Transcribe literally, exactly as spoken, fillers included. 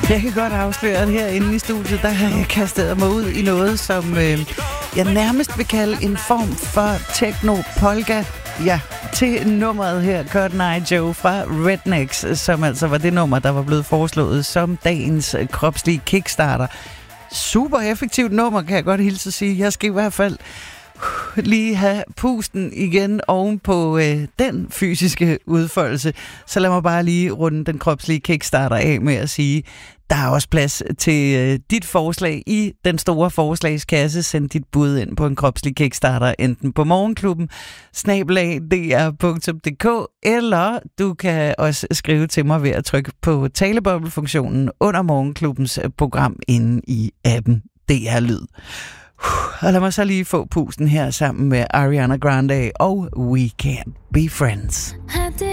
Jeg kan godt afsløre, at herinde i studiet, der har jeg kastet mig ud i noget, som øh, jeg nærmest vil kalde en form for techno-polka. Ja, til nummeret her, Cotton Eye Joe fra Rednex, som altså var det nummer, der var blevet foreslået som dagens kropslige kickstarter. Super effektivt nummer, kan jeg godt hilse at sige. Jeg skal i hvert fald lige have pusten igen oven på øh, den fysiske udfoldelse. Så lad mig bare lige runde den kropslige kickstarter af med at sige, der er også plads til øh, dit forslag i den store forslagskasse. Send dit bud ind på en kropslig kickstarter, enten på morgenklubben, snabel-a d r punktum d k, eller du kan også skrive til mig ved at trykke på taleboblefunktionen under morgenklubbens program inde i appen D R Lyd. Og lad mig så lige få pusten her sammen med Ariana Grande og We Can't Be Friends.